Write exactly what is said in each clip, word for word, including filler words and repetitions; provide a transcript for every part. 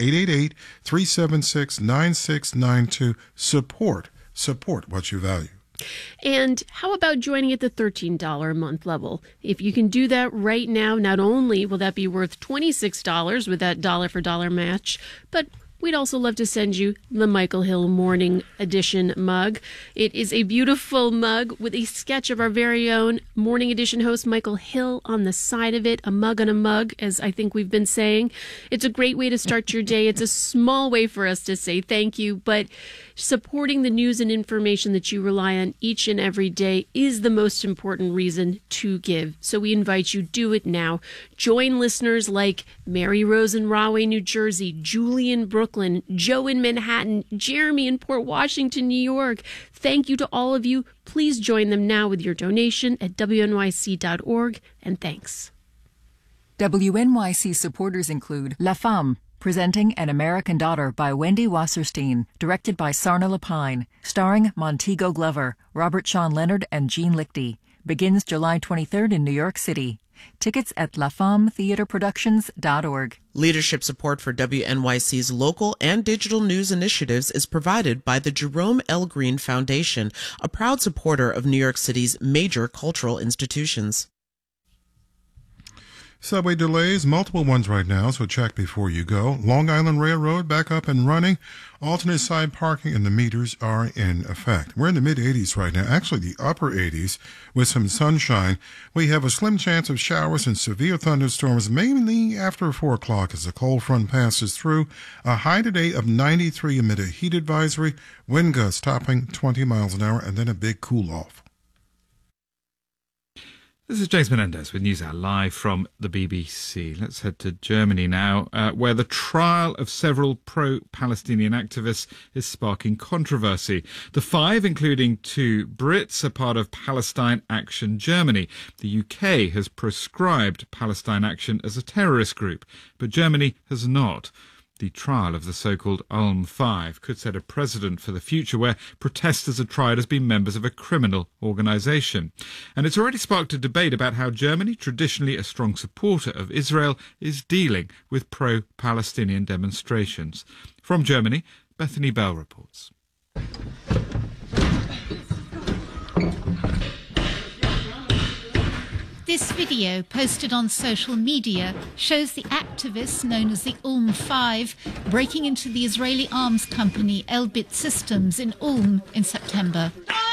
eight eight eight, three seven six, nine six nine two. Support. Support what you value. And how about joining at the thirteen dollars a month level? If you can do that right now, not only will that be worth twenty-six dollars with that dollar for dollar match, but we'd also love to send you the Michael Hill Morning Edition mug. It is a beautiful mug with a sketch of our very own Morning Edition host Michael Hill on the side of it. A mug on a mug, as I think we've been saying. It's a great way to start your day. It's a small way for us to say thank you, but supporting the news and information that you rely on each and every day is the most important reason to give. So we invite you, do it now. Join listeners like Mary Rose in Rahway, New Jersey, Julie in Brooklyn, Joe in Manhattan, Jeremy in Port Washington, New York. Thank you to all of you. Please join them now with your donation at W N Y C dot org, and thanks. W N Y C supporters include La Femme, presenting An American Daughter by Wendy Wasserstein, directed by Sarna Lapine, starring Montego Glover, Robert Sean Leonard, and Gene Lichty. Begins July twenty-third in New York City. Tickets at la femme theater productions dot org. Leadership support for W N Y C's local and digital news initiatives is provided by the Jerome L. Green Foundation, a proud supporter of New York City's major cultural institutions. Subway delays, multiple ones right now, so check before you go. Long Island Railroad back up and running. Alternate side parking and the meters are in effect. We're in the mid eighties right now, actually the upper eighties with some sunshine. We have a slim chance of showers and severe thunderstorms, mainly after four o'clock as the cold front passes through. A high today of ninety-three amid a heat advisory, wind gusts topping twenty miles an hour, and then a big cool off. This is James Menendez with NewsHour live from the B B C. Let's head to Germany now, uh, where the trial of several pro-Palestinian activists is sparking controversy. The five, including two Brits, are part of Palestine Action Germany. The U K has proscribed Palestine Action as a terrorist group, but Germany has not. The trial of the so-called Ulm Five could set a precedent for the future where protesters are tried as being members of a criminal organisation. And it's already sparked a debate about how Germany, traditionally a strong supporter of Israel, is dealing with pro-Palestinian demonstrations. From Germany, Bethany Bell reports. This video, posted on social media, shows the activists known as the Ulm Five breaking into the Israeli arms company Elbit Systems in Ulm in September.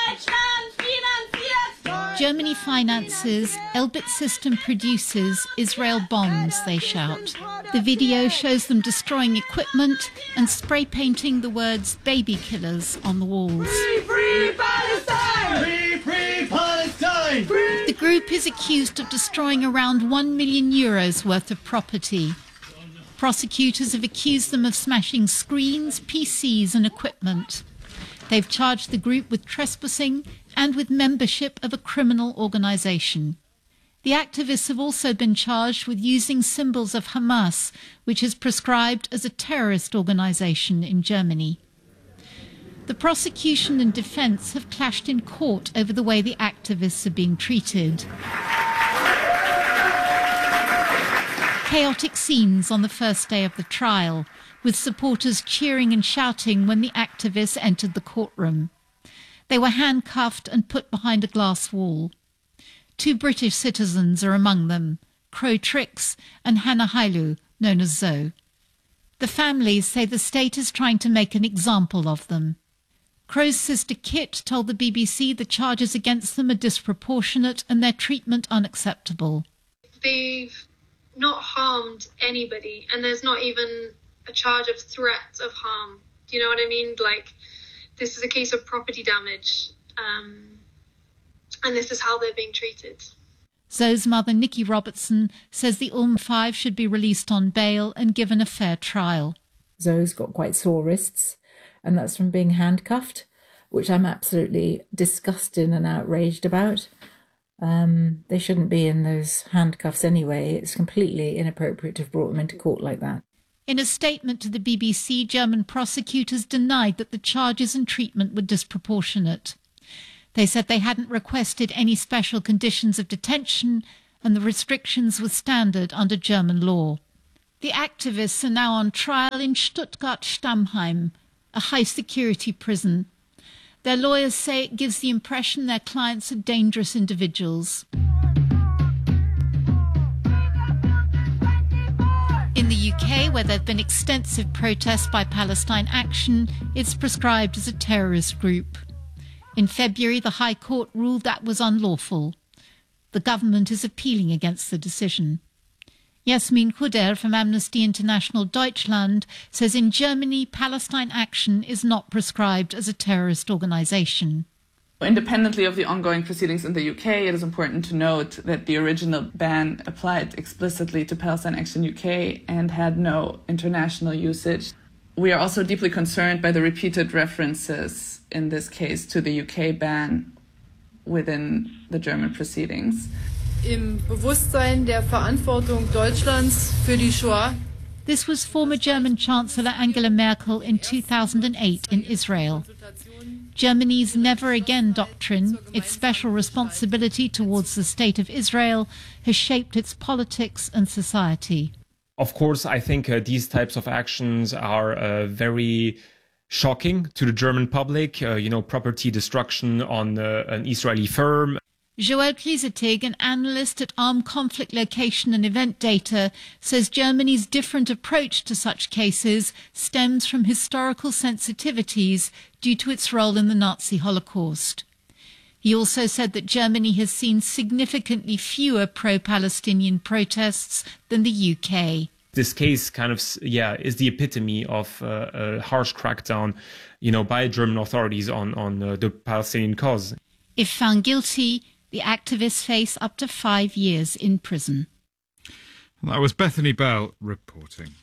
Germany finances, Elbit System produces, Israel bombs, they shout. The video shows them destroying equipment and spray painting the words baby killers on the walls. Free, free Palestine! Free, free Palestine! Free. The group is accused of destroying around one million euros worth of property. Prosecutors have accused them of smashing screens, P Cs and equipment. They've charged the group with trespassing and with membership of a criminal organisation. The activists have also been charged with using symbols of Hamas, which is prescribed as a terrorist organisation in Germany. The prosecution and defence have clashed in court over the way the activists are being treated. Chaotic scenes on the first day of the trial, with supporters cheering and shouting when the activists entered the courtroom. They were handcuffed and put behind a glass wall. Two British citizens are among them, Crow Trix and Hannah Hailu, known as Zoe. The families say the state is trying to make an example of them. Crow's sister Kit told the B B C the charges against them are disproportionate and their treatment unacceptable. They've not harmed anybody, and there's not even a charge of threat of harm. Do you know what I mean? Like, this is a case of property damage, um, and this is how they're being treated. Zoe's mother, Nikki Robertson, says the Ulm Five should be released on bail and given a fair trial. Zoe's got quite sore wrists, and that's from being handcuffed, which I'm absolutely disgusted and outraged about. Um, they shouldn't be in those handcuffs anyway. It's completely inappropriate to have brought them into court like that. In a statement to the B B C, German prosecutors denied that the charges and treatment were disproportionate. They said they hadn't requested any special conditions of detention and the restrictions were standard under German law. The activists are now on trial in Stuttgart-Stammheim, a high-security prison. Their lawyers say it gives the impression their clients are dangerous individuals. In the U K, where there have been extensive protests by Palestine Action, it's prescribed as a terrorist group. In February, the High Court ruled that was unlawful. The government is appealing against the decision. Yasmin Khuder from Amnesty International Deutschland says in Germany, Palestine Action is not prescribed as a terrorist organisation. Independently of the ongoing proceedings in the U K, it is important to note that the original ban applied explicitly to Palestine Action U K and had no international usage. We are also deeply concerned by the repeated references in this case to the U K ban within the German proceedings. Im Bewusstsein der Verantwortung Deutschlands für die Shoah. This was former German Chancellor Angela Merkel in two thousand eight in Israel. Germany's Never Again doctrine, its special responsibility towards the State of Israel, has shaped its politics and society. Of course, I think uh, these types of actions are uh, very shocking to the German public. Uh, you know, property destruction on uh, an Israeli firm. Joel Griesetig, an analyst at Armed Conflict Location and Event Data, says Germany's different approach to such cases stems from historical sensitivities due to its role in the Nazi Holocaust. He also said that Germany has seen significantly fewer pro-Palestinian protests than the U K. This case kind of, yeah, is the epitome of uh, a harsh crackdown, you know, by German authorities on, on uh, the Palestinian cause. If found guilty, the activists face up to five years in prison. That was Bethany Bell reporting.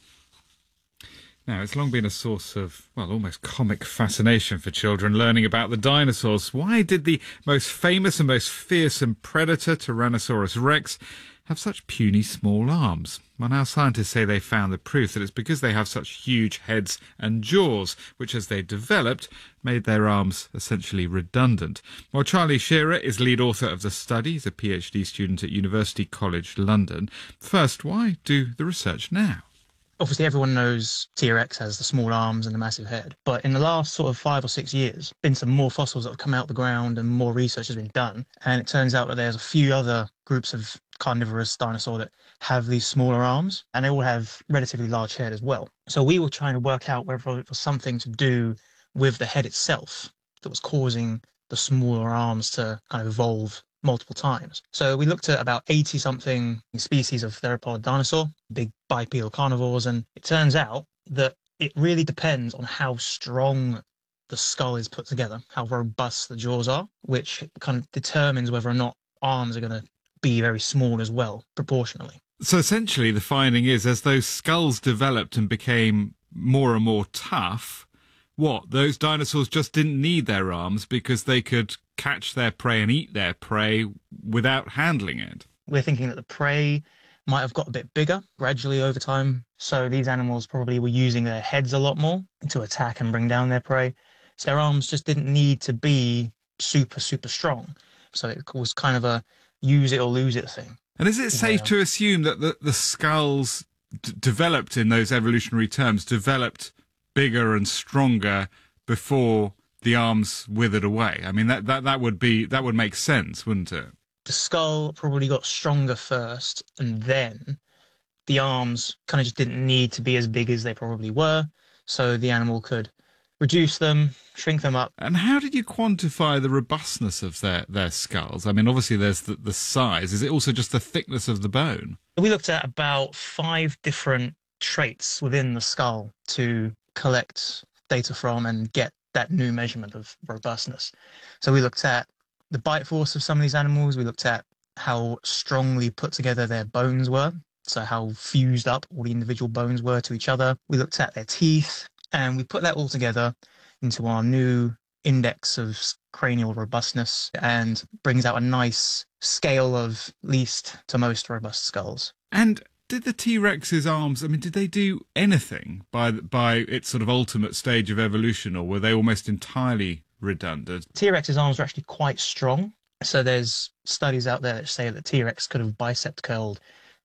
Now, it's long been a source of, well, almost comic fascination for children learning about the dinosaurs. Why did the most famous and most fearsome predator, Tyrannosaurus rex, have such puny small arms? Well, now scientists say they found the proof that it's because they have such huge heads and jaws, which as they developed, made their arms essentially redundant. Well, Charlie Shearer is lead author of the study. He's a PhD student at University College London. First, why do the research now? Obviously, everyone knows T-Rex has the small arms and the massive head. But in the last sort of five or six years, been some more fossils that have come out of the ground and more research has been done. And it turns out that there's a few other groups of carnivorous dinosaur that have these smaller arms, and they all have relatively large head as well. So we were trying to work out whether it was something to do with the head itself that was causing the smaller arms to kind of evolve multiple times. So we looked at about eighty something species of theropod dinosaur, big bipedal carnivores, and it turns out that it really depends on how strong the skull is put together, how robust the jaws are, which kind of determines whether or not arms are going to be very small as well, proportionally. So essentially the finding is, as those skulls developed and became more and more tough, what, those dinosaurs just didn't need their arms because they could catch their prey and eat their prey without handling it? We're thinking that the prey might have got a bit bigger gradually over time. So these animals probably were using their heads a lot more to attack and bring down their prey. So their arms just didn't need to be super, super strong. So it was kind of a use it or lose it thing. And is it safe yeah. to assume that the, the skulls d- developed in those evolutionary terms, developed bigger and stronger before the arms withered away? I mean, that, that, that would be, that would make sense, wouldn't it? The skull probably got stronger first, and then the arms kind of just didn't need to be as big as they probably were. So the animal could reduce them, shrink them up. And how did you quantify the robustness of their, their skulls? I mean, obviously there's the, the size. Is it also just the thickness of the bone? We looked at about five different traits within the skull to collect data from and get that new measurement of robustness. So we looked at the bite force of some of these animals. We looked at how strongly put together their bones were, so how fused up all the individual bones were to each other. We looked at their teeth, and we put that all together into our new index of cranial robustness, and brings out a nice scale of least to most robust skulls. And did the T-Rex's arms, I mean, did they do anything by by its sort of ultimate stage of evolution, or were they almost entirely redundant? T-Rex's arms are actually quite strong. So there's studies out there that say that T-Rex could have bicep curled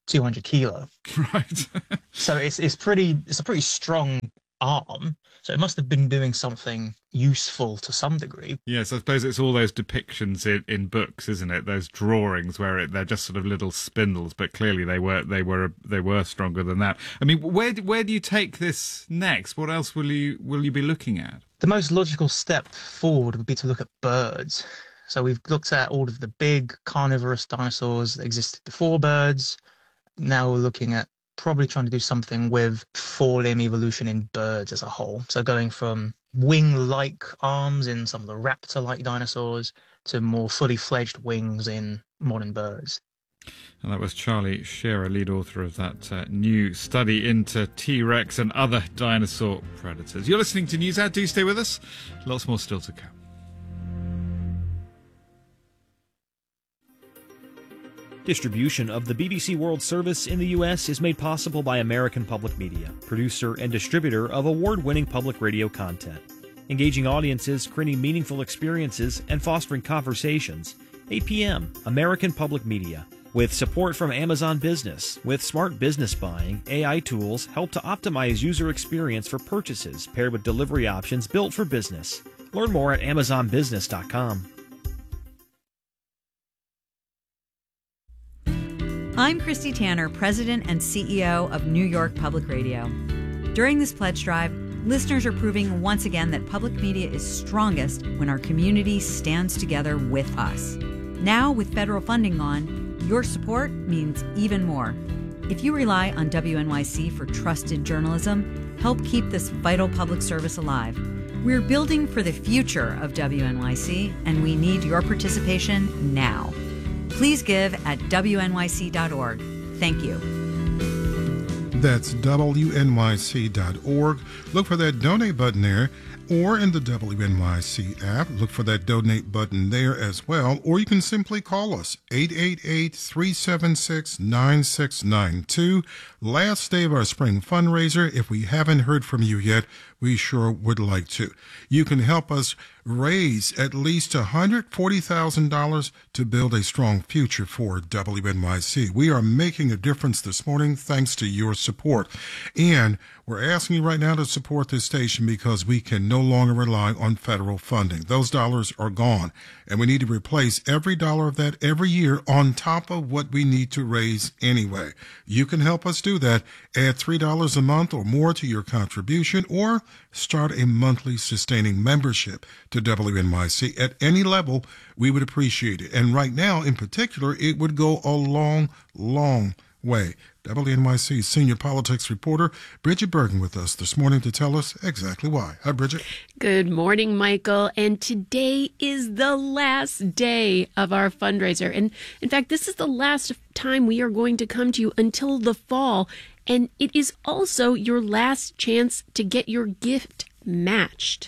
two hundred kilo. Right. So it's it's pretty it's a pretty strong arm. So it must have been doing something useful to some degree. Yes, I suppose it's all those depictions in, in books, isn't it? Those drawings where it, they're just sort of little spindles, but clearly they were they were they were stronger than that. I mean, where where do you take this next? What else will you will you be looking at? The most logical step forward would be to look at birds. So we've looked at all of the big carnivorous dinosaurs that existed before birds. Now we're looking at probably trying to do something with four-limb evolution in birds as a whole. So going from wing-like arms in some of the raptor-like dinosaurs to more fully fledged wings in modern birds. And that was Charlie Shearer, lead author of that uh, new study into T-Rex and other dinosaur predators. You're listening to NewsHour. Do stay with us. Lots more still to come. Distribution of the B B C World Service in the U S is made possible by American Public Media, producer and distributor of award-winning public radio content. Engaging audiences, creating meaningful experiences, and fostering conversations. eight p.m., American Public Media. With support from Amazon Business, with smart business buying, A I tools help to optimize user experience for purchases paired with delivery options built for business. Learn more at amazon business dot com. I'm Christy Tanner, President and C E O of New York Public Radio. During this pledge drive, listeners are proving once again that public media is strongest when our community stands together with us. Now, with federal funding on, your support means even more. If you rely on W N Y C for trusted journalism, help keep this vital public service alive. We're building for the future of W N Y C, and we need your participation now. Please give at W N Y C dot org. Thank you. That's W N Y C dot org. Look for that donate button there, or in the W N Y C app. Look for that donate button there as well, or you can simply call us, eight eight eight, three seven six, nine six nine two. Last day of our spring fundraiser. If we haven't heard from you yet, we sure would like to. You can help us raise at least one hundred forty thousand dollars to build a strong future for W N Y C. We are making a difference this morning thanks to your support. And we're asking you right now to support this station because we can no longer rely on federal funding. Those dollars are gone, and we need to replace every dollar of that every year on top of what we need to raise anyway. You can help us do that. Add three dollars a month or more to your contribution, or start a monthly sustaining membership to W N Y C. At any level, we would appreciate it. And right now, in particular, it would go a long, long way. W N Y C senior politics reporter Bridget Bergen with us this morning to tell us exactly why. Hi, Bridget. Good morning, Michael. And today is the last day of our fundraiser. And in fact, this is the last time we are going to come to you until the fall. And it is also your last chance to get your gift matched.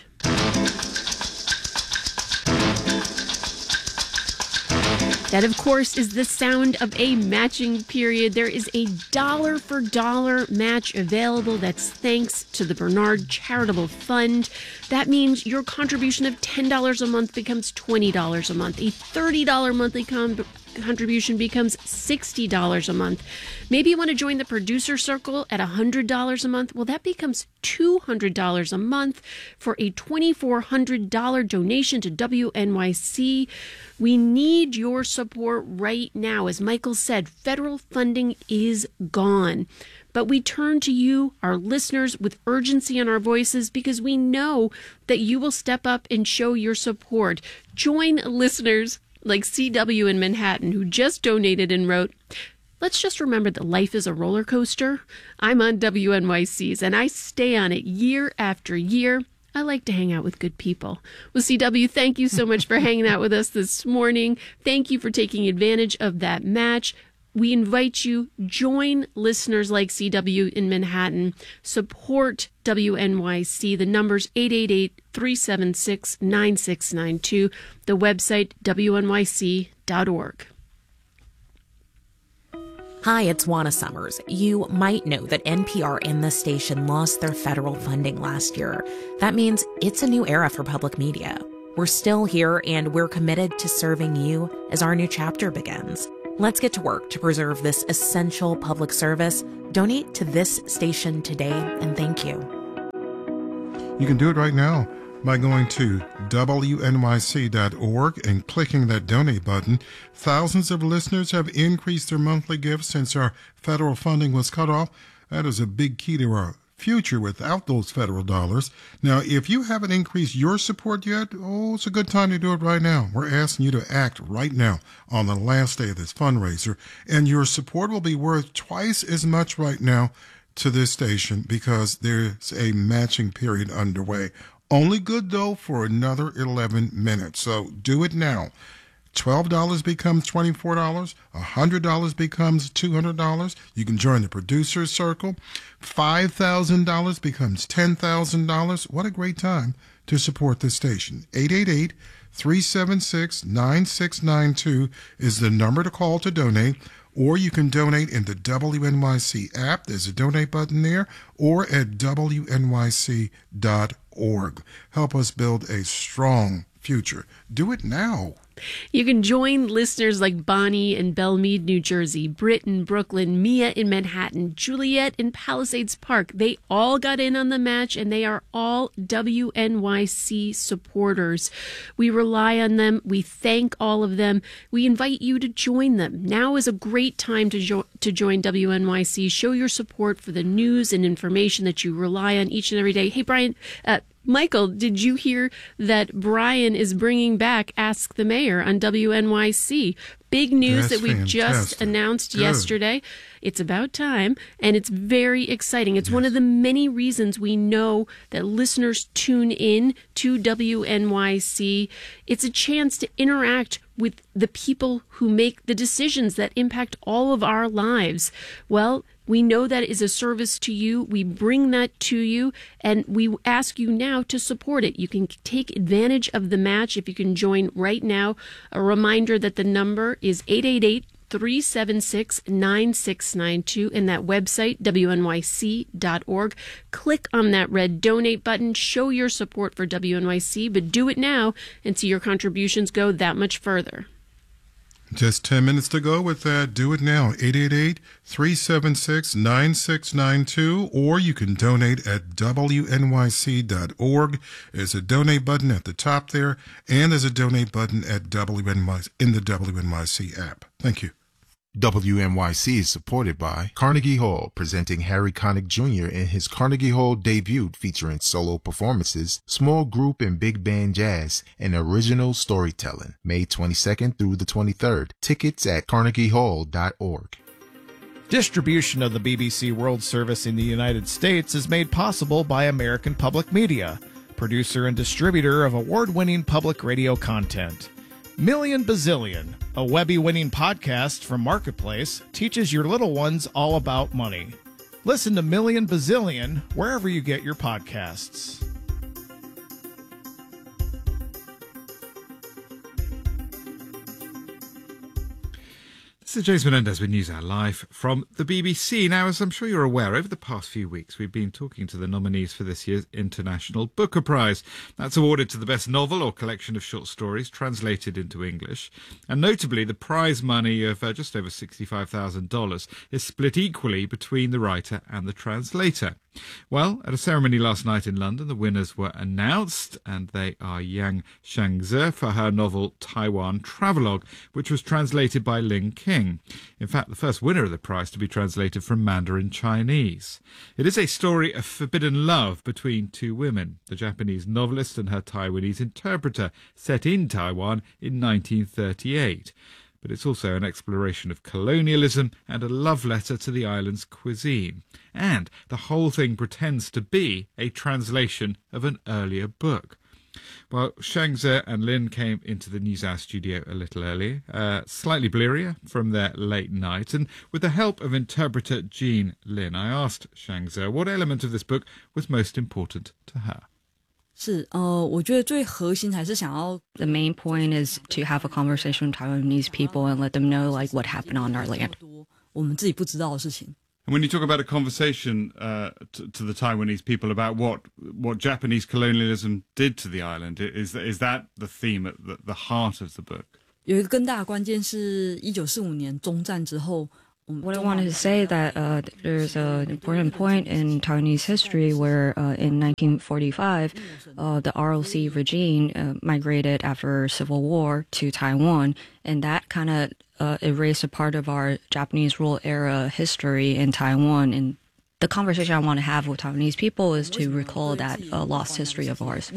That, of course, is the sound of a matching period. There is a dollar for dollar match available. That's thanks to the Bernard Charitable Fund. That means your contribution of ten dollars a month becomes twenty dollars a month. A thirty dollars monthly con- contribution becomes sixty dollars a month. Maybe you want to join the producer circle at one hundred dollars a month. Well, that becomes two hundred dollars a month for a two thousand four hundred dollars donation to W N Y C. We need your support right now. As Michael said, federal funding is gone. But we turn to you, our listeners, with urgency in our voices because we know that you will step up and show your support. Join listeners like C W in Manhattan, who just donated and wrote, "Let's just remember that life is a roller coaster. I'm on W N Y C's and I stay on it year after year. I like to hang out with good people." Well, C W, thank you so much for hanging out with us this morning. Thank you for taking advantage of that match. We invite you, join listeners like C W in Manhattan, support W N Y C. The number's eight eight eight, three seven six, nine six nine two, the website W N Y C dot org. Hi, it's Juana Summers. You might know that N P R and this station lost their federal funding last year. That means it's a new era for public media. We're still here, and we're committed to serving you as our new chapter begins. Let's get to work to preserve this essential public service. Donate to this station today, and thank you. You can do it right now by going to W N Y C dot org and clicking that donate button. Thousands of listeners have increased their monthly gifts since our federal funding was cut off. That is a big key to our future without those federal dollars. Now, if you haven't increased your support yet, oh, it's a good time to do it right now. We're asking you to act right now on the last day of this fundraiser, and your support will be worth twice as much right now to this station because there's a matching period underway. Only good, though, for another eleven minutes. So do it now. twelve dollars becomes twenty-four dollars. one hundred dollars becomes two hundred dollars. You can join the producer's circle. five thousand dollars becomes ten thousand dollars. What a great time to support this station. eight eight eight, three seven six, nine six nine two is the number to call to donate. Or you can donate in the W N Y C app. There's a donate button there. Or at W N Y C dot org. Help us build a strong future. Do it now. You can join listeners like Bonnie in Belmead, New Jersey, Britt in Brooklyn, Mia in Manhattan, Juliet in Palisades Park. They all got in on the match, and they are all W N Y C supporters. We rely on them. We thank all of them. We invite you to join them. Now is a great time to, jo- to join W N Y C. Show your support for the news and information that you rely on each and every day. Hey, Brian, uh, Michael, did you hear that Brian is bringing back Ask the Mayor on W N Y C? Big news That's that we fantastic. just announced Good. yesterday. It's about time, and it's very exciting. It's yes. one of the many reasons we know that listeners tune in to W N Y C. It's a chance to interact with the people who make the decisions that impact all of our lives. Well, we know that is a service to you. We bring that to you, and we ask you now to support it. You can take advantage of the match if you can join right now. A reminder that the number is eight eight eight, three seven six, nine six nine two, and that website, W N Y C dot org. Click on that red donate button. Show your support for W N Y C, but do it now and see your contributions go that much further. Just ten minutes to go with that. Do it now. eight eight eight, three seven six, nine six nine two, or you can donate at W N Y C dot org. There's a donate button at the top there, and there's a donate button at W N Y C in the W N Y C app. Thank you. W N Y C is supported by Carnegie Hall, presenting Harry Connick Junior in his Carnegie Hall debut featuring solo performances, small group and big band jazz, and original storytelling. May twenty-second through the twenty-third. Tickets at carnegie hall dot org. Distribution of the B B C World Service in the United States is made possible by American Public Media, producer and distributor of award-winning public radio content. Million Bazillion, a Webby-winning podcast from Marketplace, teaches your little ones all about money. Listen to Million Bazillion wherever you get your podcasts. This is James Menendez with NewsHour Live from the B B C. Now, as I'm sure you're aware, over the past few weeks, we've been talking to the nominees for this year's International Booker Prize. That's awarded to the best novel or collection of short stories translated into English. And notably, the prize money of uh, just over sixty-five thousand dollars is split equally between the writer and the translator. Well, at a ceremony last night in London, the winners were announced, and they are Yang Shangze for her novel Taiwan Travelogue, which was translated by Lin King. In fact, the first winner of the prize to be translated from Mandarin Chinese. It is a story of forbidden love between two women, the Japanese novelist and her Taiwanese interpreter, set in Taiwan in nineteen thirty-eight. But it's also an exploration of colonialism and a love letter to the island's cuisine. And the whole thing pretends to be a translation of an earlier book. Well, Shangze and Lin came into the NewsHour studio a little earlier, uh, slightly blearier from their late night, and with the help of interpreter Jean Lin, I asked Shangze what element of this book was most important to her. 是呃我觉得最核心还是想要 The main point is to have a conversation with Taiwanese people and let them know like what happened on our land. 我们自己不知道的事情。 And when you talk about a conversation uh, to, to the Taiwanese people about what what Japanese colonialism did to the island, is is that the theme at the, the heart of the book? 有一个更大的关键是一九四五年中战之后。 What I wanted to say that uh, there's an important point in Taiwanese history where uh, in nineteen forty-five, uh, the R O C regime uh, migrated after civil war to Taiwan, and that kind of uh, erased a part of our Japanese rule era history in Taiwan. And the conversation I want to have with Taiwanese people is to recall that uh, lost history of ours.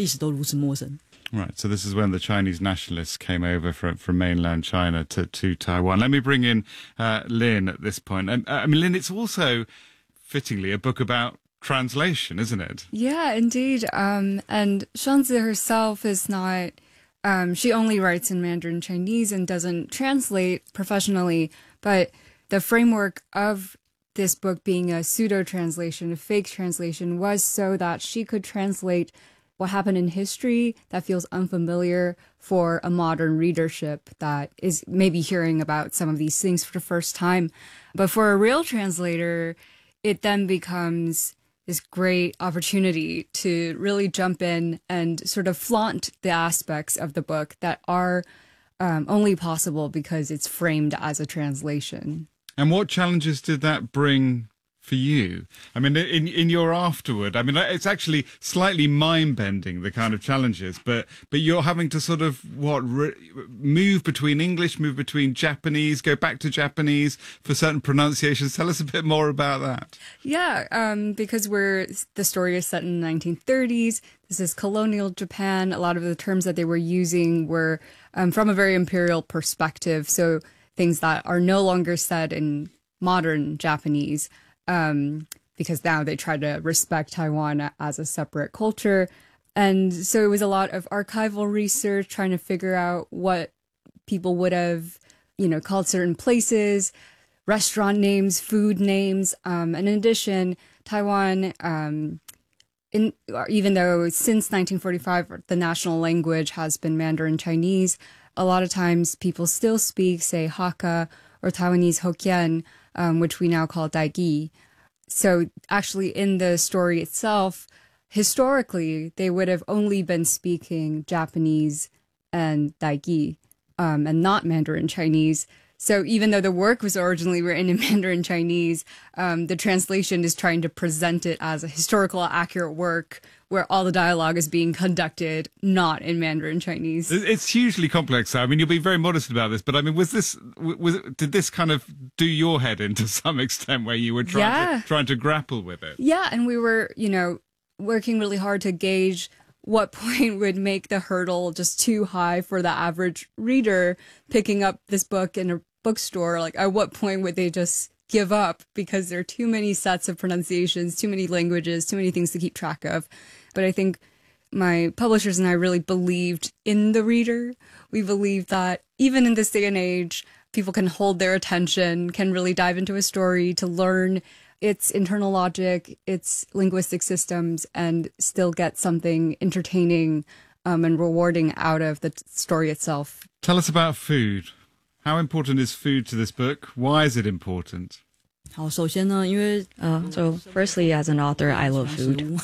Right, so this is when the Chinese nationalists came over from, from mainland China to, to Taiwan. Let me bring in uh, Lynn at this point. Um, I mean, Lynn, it's also, fittingly, a book about translation, isn't it? Yeah, indeed. Um, and Shuangzi herself is not, um, she only writes in Mandarin Chinese and doesn't translate professionally, but the framework of this book being a pseudo-translation, a fake translation, was so that she could translate what happened in history that feels unfamiliar for a modern readership that is maybe hearing about some of these things for the first time. But for a real translator, it then becomes this great opportunity to really jump in and sort of flaunt the aspects of the book that are um, only possible because it's framed as a translation. And what challenges did that bring for you? I mean, in in your afterward, I mean, it's actually slightly mind-bending, the kind of challenges, but but you're having to sort of, what, re- move between English, move between Japanese, go back to Japanese for certain pronunciations. Tell us a bit more about that. Yeah, um, because we're, the story is set in the nineteen thirties. This is colonial Japan. A lot of the terms that they were using were um, from a very imperial perspective, so things that are no longer said in modern Japanese. Um, because now they try to respect Taiwan as a separate culture. And so it was a lot of archival research, trying to figure out what people would have, you know, called certain places, restaurant names, food names. Um, and in addition, Taiwan, um, in, even though since nineteen forty-five, the national language has been Mandarin Chinese, a lot of times people still speak, say, Hakka or Taiwanese Hokkien, um, which we now call Daigi. So actually in the story itself, historically, they would have only been speaking Japanese and Daigi, um, and not Mandarin Chinese. So even though the work was originally written in Mandarin Chinese, um, the translation is trying to present it as a historical accurate work where all the dialogue is being conducted not in Mandarin Chinese. It's hugely complex. I mean, you'll be very modest about this, but I mean, was this, was did this kind of do your head in to some extent where you were trying, yeah. to, trying to grapple with it? Yeah, and we were, you know, working really hard to gauge what point would make the hurdle just too high for the average reader picking up this book in a bookstore. Like, at what point would they just give up because there are too many sets of pronunciations, too many languages, too many things to keep track of. But I think my publishers and I really believed in the reader. We believed that even in this day and age, people can hold their attention, can really dive into a story to learn its internal logic, its linguistic systems, and still get something entertaining um, and rewarding out of the story itself. Tell us about food. How important is food to this book? Why is it important? Uh, so firstly, as an author, I love food.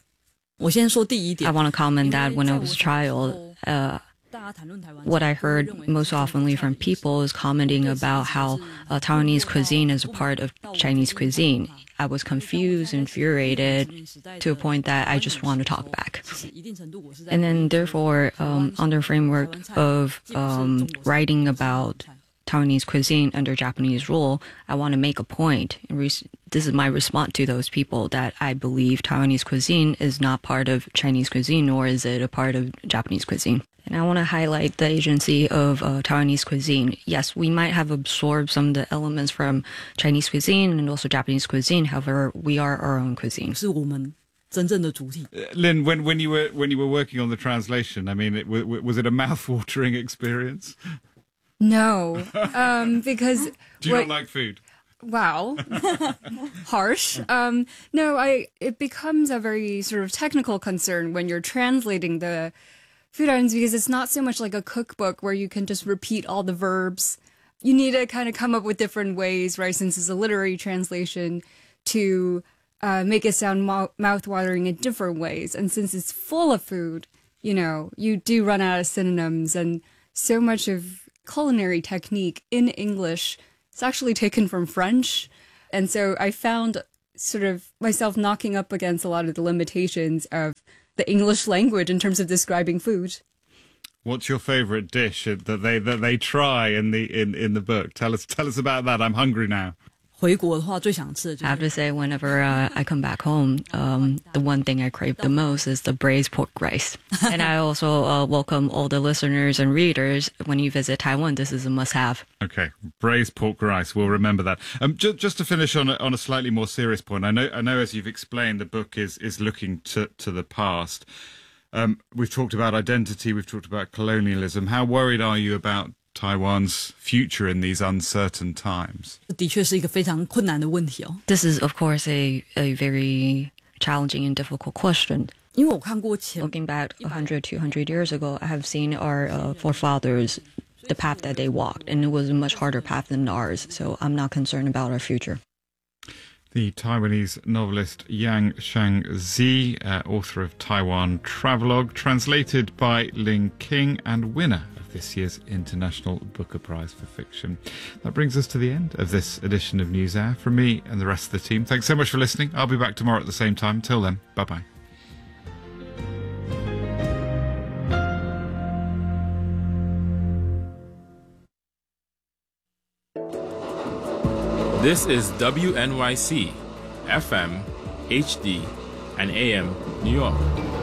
I want to comment that when I was a child, uh, what I heard most oftenly from people is commenting about how uh, Taiwanese cuisine is a part of Chinese cuisine. I was confused, infuriated, to a point that I just want to talk back. And then therefore, um, under framework of um, writing about Taiwanese cuisine under Japanese rule, I want to make a point. This is my response to those people that I believe Taiwanese cuisine is not part of Chinese cuisine, nor is it a part of Japanese cuisine. And I want to highlight the agency of uh, Taiwanese cuisine. Yes, we might have absorbed some of the elements from Chinese cuisine and also Japanese cuisine. However, we are our own cuisine. Lynn, when when you were when you were working on the translation, I mean, it, was it a mouth-watering experience? No, um, because do you what, not like food? Wow, harsh. Um, no, I. It becomes a very sort of technical concern when you're translating the food items because it's not so much like a cookbook where you can just repeat all the verbs. You need to kind of come up with different ways, right? Since it's a literary translation, to uh, make it sound mou- mouth-watering in different ways. And since it's full of food, you know, you do run out of synonyms, and so much of culinary technique in English is actually taken from French. And so I found sort of myself knocking up against a lot of the limitations of the English language in terms of describing food. What's your favourite dish that they that they try in the in, in the book? Tell us tell us about that. I'm hungry now. I have to say, whenever uh, I come back home, um, the one thing I crave the most is the braised pork rice. And I also uh, welcome all the listeners and readers. When you visit Taiwan, this is a must-have. Okay, braised pork rice. We'll remember that. Um, ju- just to finish on a, on a slightly more serious point, I know I know as you've explained, the book is is looking to to the past. Um, we've talked about identity. We've talked about colonialism. How worried are you about Taiwan's future in these uncertain times? This is, of course, a, a very challenging and difficult question. Looking back one hundred, two hundred years ago, I have seen our uh, forefathers, the path that they walked, and it was a much harder path than ours, so I'm not concerned about our future. The Taiwanese novelist Yang Shang-zi, uh, author of Taiwan Travelogue, translated by Ling King and winner of this year's International Booker Prize for Fiction. That brings us to the end of this edition of NewsHour. From me and the rest of the team, thanks so much for listening. I'll be back tomorrow at the same time. Till then, bye-bye. This is W N Y C, F M, H D, and A M, New York.